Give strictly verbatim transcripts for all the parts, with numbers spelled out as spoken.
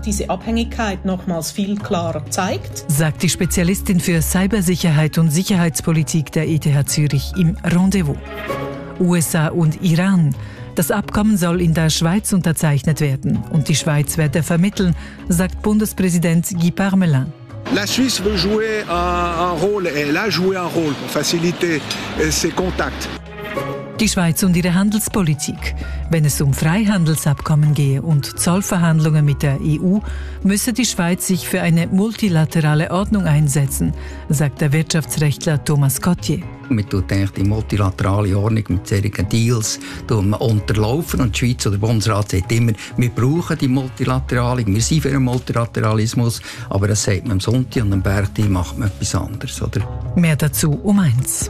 diese Abhängigkeit nochmals viel klarer zeigt, sagt die Spezialistin für Cybersicherheit und Sicherheitspolitik der E T H Zürich im Rendezvous. U S A und Iran. Das Abkommen soll in der Schweiz unterzeichnet werden und die Schweiz werde vermitteln, sagt Bundespräsident Guy Parmelin. La Suisse veut jouer un, un rôle, elle a joué un rôle pour faciliter ces contacts. Die Schweiz und ihre Handelspolitik. Wenn es um Freihandelsabkommen gehe und Zollverhandlungen mit der E U, müsse die Schweiz sich für eine multilaterale Ordnung einsetzen, sagt der Wirtschaftsrechtler Thomas Cottier. Man tut eigentlich die multilaterale Ordnung mit solchen Deals unterlaufen. Und die Schweiz oder der Bundesrat sagt immer, wir brauchen die Multilaterale, wir sind für den Multilateralismus. Aber das sagt man am Sonntag und am Bergtag macht man etwas anderes. Oder? Mehr dazu um eins.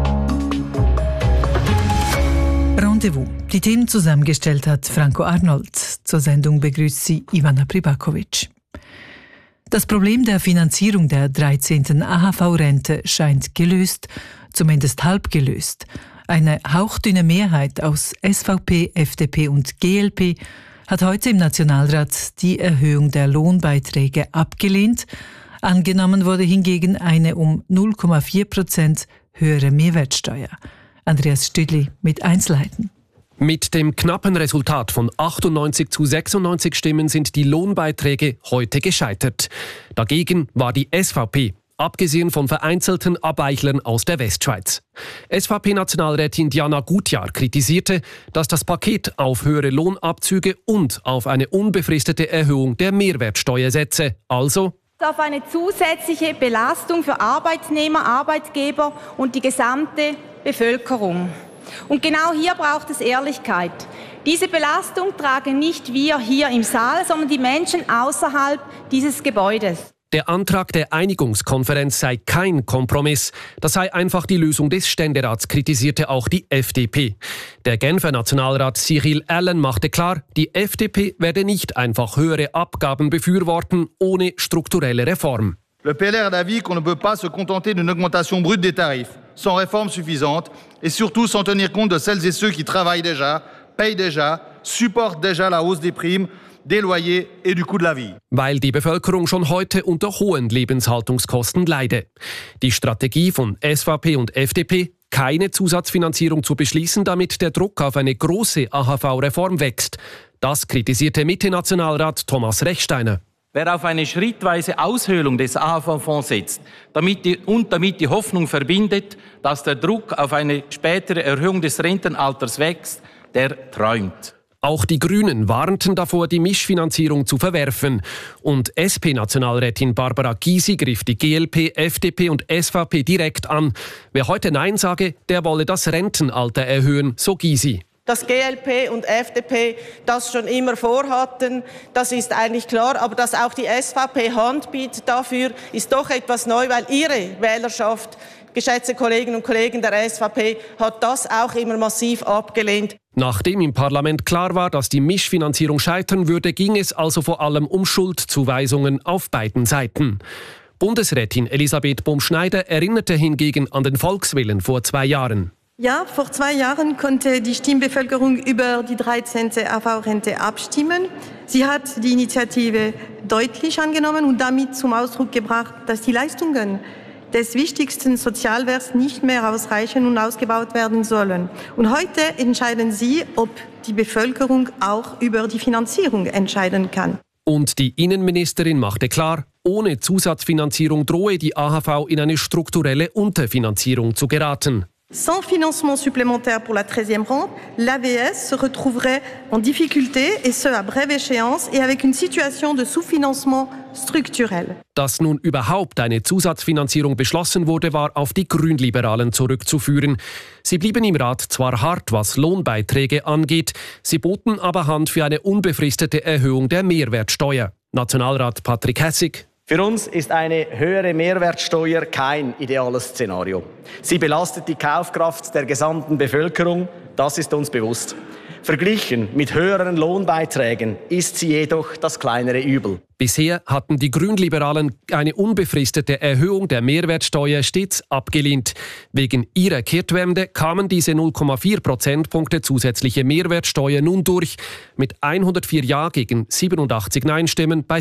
Rendezvous. Die Themen zusammengestellt hat Franco Arnold. Zur Sendung begrüßt sie Ivana Pribakovic. Das Problem der Finanzierung der dreizehnten A H V-Rente scheint gelöst, zumindest halb gelöst. Eine hauchdünne Mehrheit aus S V P, F D P und G L P hat heute im Nationalrat die Erhöhung der Lohnbeiträge abgelehnt. Angenommen wurde hingegen eine um null Komma vier Prozent höhere Mehrwertsteuer. Andreas Stüdli mit Einzelheiten. Mit dem knappen Resultat von achtundneunzig zu sechsundneunzig Stimmen sind die Lohnbeiträge heute gescheitert. Dagegen war die S V P, abgesehen von vereinzelten Abweichlern aus der Westschweiz. S V P-Nationalrätin Diana Gutjahr kritisierte, dass das Paket auf höhere Lohnabzüge und auf eine unbefristete Erhöhung der Mehrwertsteuer setze. Also auf eine zusätzliche Belastung für Arbeitnehmer, Arbeitgeber und die gesamte Bevölkerung. Und genau hier braucht es Ehrlichkeit. Diese Belastung tragen nicht wir hier im Saal, sondern die Menschen außerhalb dieses Gebäudes. Der Antrag der Einigungskonferenz sei kein Kompromiss. Das sei einfach die Lösung des Ständerats, kritisierte auch die F D P. Der Genfer Nationalrat Cyril Allen machte klar, die F D P werde nicht einfach höhere Abgaben befürworten, ohne strukturelle Reform. Le P L R a d'avis qu'on ne peut pas se contenter d'une augmentation brute des tarifs, sans réforme suffisante et surtout sans tenir compte de celles et ceux qui travaillent déjà, payent déjà, supportent déjà la hausse des primes, des loyers et du coût de la vie. Weil die Bevölkerung schon heute unter hohen Lebenshaltungskosten leide. Die Strategie von S V P und F D P, keine Zusatzfinanzierung zu beschließen, damit der Druck auf eine große A H V-Reform wächst. Das kritisierte Mitte-Nationalrat Thomas Rechsteiner. Wer auf eine schrittweise Aushöhlung des A H V-Fonds setzt damit die, und damit die Hoffnung verbindet, dass der Druck auf eine spätere Erhöhung des Rentenalters wächst, der träumt. Auch die Grünen warnten davor, die Mischfinanzierung zu verwerfen. Und S P-Nationalrätin Barbara Gysi griff die G L P, F D P und S V P direkt an. Wer heute Nein sage, der wolle das Rentenalter erhöhen, so Gysi. Dass G L P und F D P das schon immer vorhatten, das ist eigentlich klar. Aber dass auch die S V P Hand bietet dafür, ist doch etwas neu, weil ihre Wählerschaft, geschätzte Kolleginnen und Kollegen der S V P, hat das auch immer massiv abgelehnt. Nachdem im Parlament klar war, dass die Mischfinanzierung scheitern würde, ging es also vor allem um Schuldzuweisungen auf beiden Seiten. Bundesrätin Elisabeth Bumschneider erinnerte hingegen an den Volkswillen vor zwei Jahren. Ja, vor zwei Jahren konnte die Stimmbevölkerung über die dreizehnte A V Rente abstimmen. Sie hat die Initiative deutlich angenommen und damit zum Ausdruck gebracht, dass die Leistungen des wichtigsten Sozialwerts nicht mehr ausreichen und ausgebaut werden sollen. Und heute entscheiden Sie, ob die Bevölkerung auch über die Finanzierung entscheiden kann. Und die Innenministerin machte klar, ohne Zusatzfinanzierung drohe die A H V in eine strukturelle Unterfinanzierung zu geraten. Sans financement supplémentaire pour la treizième rente, l'A W S se retrouverait en difficulté et ce à brève échéance et avec une situation de sous-financement strukturell. Dass nun überhaupt eine Zusatzfinanzierung beschlossen wurde, war auf die Grünliberalen zurückzuführen. Sie blieben im Rat zwar hart, was Lohnbeiträge angeht, sie boten aber Hand für eine unbefristete Erhöhung der Mehrwertsteuer. Nationalrat Patrick Hässig. Für uns ist eine höhere Mehrwertsteuer kein ideales Szenario. Sie belastet die Kaufkraft der gesamten Bevölkerung, das ist uns bewusst. Verglichen mit höheren Lohnbeiträgen ist sie jedoch das kleinere Übel. Bisher hatten die Grünliberalen eine unbefristete Erhöhung der Mehrwertsteuer stets abgelehnt. Wegen ihrer Kehrtwende kamen diese null Komma vier Prozentpunkte zusätzliche Mehrwertsteuer nun durch, mit hundertvier Ja gegen siebenundachtzig Nein-Stimmen bei